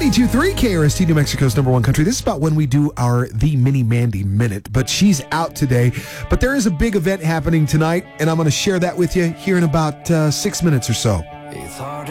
92.3 KRST, New Mexico's number one country. This is about when we do our The Mini Mandy Minute, but she's out today. But there is a big event happening tonight, and I'm going to share that with you here in about 6 minutes or so.